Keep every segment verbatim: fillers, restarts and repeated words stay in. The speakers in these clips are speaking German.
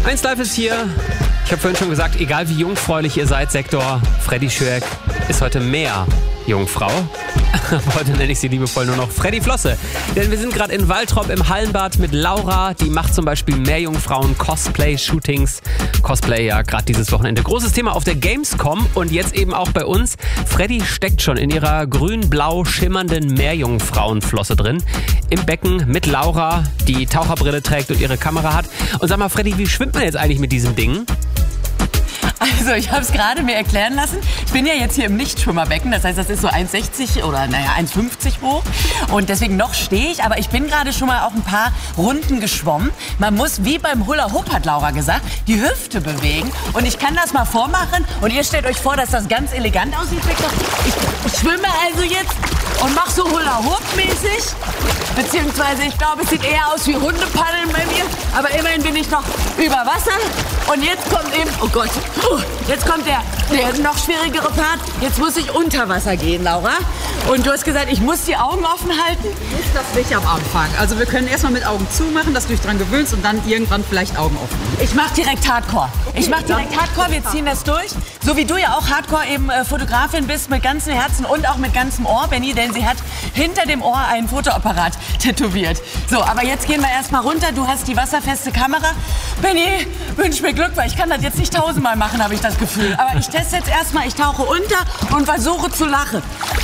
eins Live ist hier. Ich habe vorhin schon gesagt, egal wie jungfräulich ihr seid, Sektor, Freddy Schürk ist heute mehr Jungfrau. Heute nenne ich sie liebevoll nur noch Freddy Flosse. Denn wir sind gerade in Waltrop im Hallenbad mit Laura. Die macht zum Beispiel Meerjungfrauen-Cosplay-Shootings. Cosplay ja gerade dieses Wochenende. Großes Thema auf der Gamescom und jetzt eben auch bei uns. Freddy steckt schon in ihrer grün-blau schimmernden Meerjungfrauenflosse drin. Im Becken mit Laura, die Taucherbrille trägt und ihre Kamera hat. Und sag mal, Freddy, wie schwimmt man jetzt eigentlich mit diesem Ding? Also ich habe es gerade mir erklären lassen. Ich bin ja jetzt hier im Nichtschwimmerbecken. Das heißt, das ist so eins sechzig oder naja eins fünfzig hoch. Und deswegen noch stehe ich. Aber ich bin gerade schon mal auch ein paar Runden geschwommen. Man muss, wie beim Hula Hoop, hat Laura gesagt, die Hüfte bewegen. Und ich kann das mal vormachen. Und ihr stellt euch vor, dass das ganz elegant aussieht. Ich, ich schwimme also jetzt und mache so Hula Hoop mäßig. Beziehungsweise ich glaube, es sieht eher aus wie Hundepaddeln bei mir. Aber immerhin bin ich noch über Wasser. Und jetzt kommt eben, oh Gott, uh, jetzt kommt der, der noch schwierigere Part. Jetzt muss ich unter Wasser gehen, Laura. Und du hast gesagt, ich muss die Augen offen halten. Ist das nicht am Anfang. Also wir können erstmal mit Augen zumachen, dass du dich dran gewöhnst und dann irgendwann vielleicht Augen offen. Ich mach direkt Hardcore. Ich mach direkt Hardcore, wir ziehen das durch. So wie du ja auch Hardcore eben äh, Fotografin bist, mit ganzem Herzen und auch mit ganzem Ohr, Benni, denn sie hat hinter dem Ohr einen Fotoapparat tätowiert. So, aber jetzt gehen wir erstmal runter. Du hast die wasserfeste Kamera. Benni, wünsch mir Glück, weil ich kann das jetzt nicht tausendmal machen, habe ich das Gefühl. Aber ich teste jetzt erstmal, ich tauche unter und versuche zu lachen.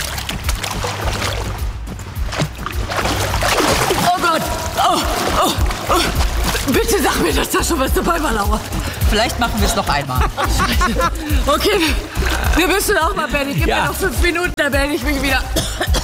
Oh Gott! Oh, oh, oh. Bitte sag mir, dass da schon was dabei war, Laura. Vielleicht machen wir es noch einmal. Okay, wir müssen auch mal, Benni. Gib Ja. mir noch fünf Minuten, dann melde ich mich wieder.